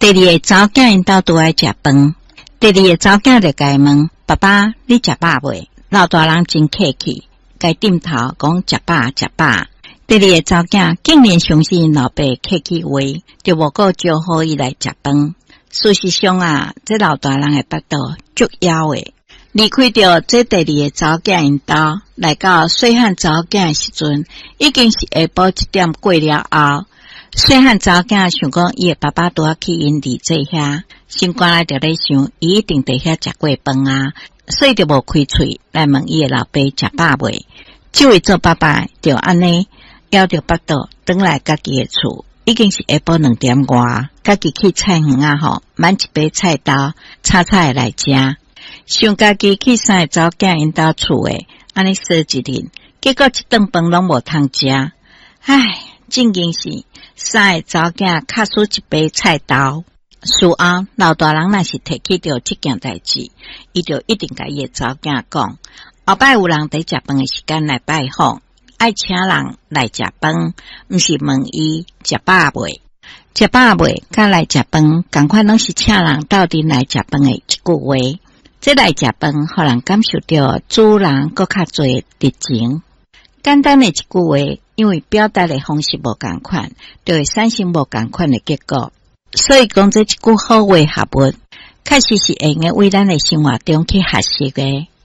第二个查某囝因兜拄爱食饭，第二个查某囝就甲伊问爸爸：你食饱未？老大人真客气，甲伊点头讲食饱食饱。第二个查某囝竟然相信老爸客气话，就无过招呼伊来食饭。事实上啊，这老大人的腹肚足枵的。离开着这第二个查某囝因兜，来到细汉查某囝的时阵，已经是下晡1点过了后。细汉查某囝想讲，伊的爸爸拄啊去因伫这遐，心肝内就咧想，伊一定伫遐食过饭啊，所以就无开喙来问伊的老爸食饱未。这位做爸爸就安尼枵着腹肚，转来家己的厝，已经是下晡2点外，家己去菜园啊买一把菜刀，炒菜来食。想家己去3个查某囝因兜厝诶，安尼说一日，结果一顿饭拢无通食。唉，正经是3个查某囝卡输一把菜刀。事后老大人若是提起着这件代志，伊就一定甲伊的查某囝讲，后摆有人伫食饭的时间来拜访，爱请人来食饭，毋是问伊食饱未？食饱未？甲来食饭，同款拢是请人斗阵来食饭的一句话。这来食饭，互人感受到主人搁较侪热情。简单的一句话，因为表达的方式无共款，就会产生无共款的结果。所以讲这一句好话学问，确实是会用为咱的生活中去学习的。